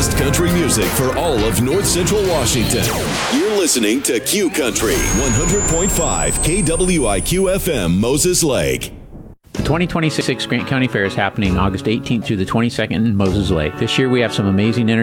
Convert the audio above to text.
best country music for all of North Central Washington. You're listening to Q Country 100.5 KWIQ FM Moses Lake. The 2026 Grant County Fair is happening August 18th through the 22nd in Moses Lake. This year we have some amazing